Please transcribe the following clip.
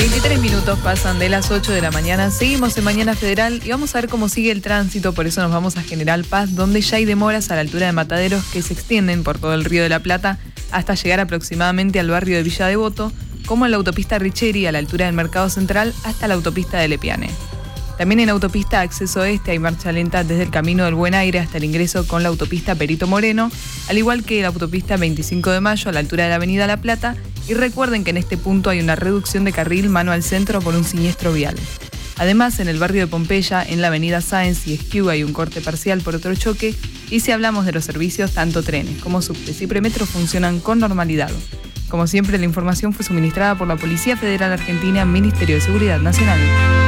23 minutos pasan de las 8 de la mañana, seguimos en Mañana Federal y vamos a ver cómo sigue el tránsito, por eso nos vamos a General Paz, donde ya hay demoras a la altura de Mataderos que se extienden por todo el Río de la Plata hasta llegar aproximadamente al barrio de Villa Devoto, como en la autopista Richeri a la altura del Mercado Central hasta la autopista de Lepiane. También en autopista Acceso Este hay marcha lenta desde el Camino del Buen Aire hasta el ingreso con la autopista Perito Moreno, al igual que la autopista 25 de Mayo a la altura de la avenida La Plata, y recuerden que en este punto hay una reducción de carril mano al centro por un siniestro vial. Además, en el barrio de Pompeya, en la avenida Sáenz y Esquiu hay un corte parcial por otro choque, y si hablamos de los servicios, tanto trenes como subtes y premetro funcionan con normalidad. Como siempre, la información fue suministrada por la Policía Federal Argentina, Ministerio de Seguridad Nacional.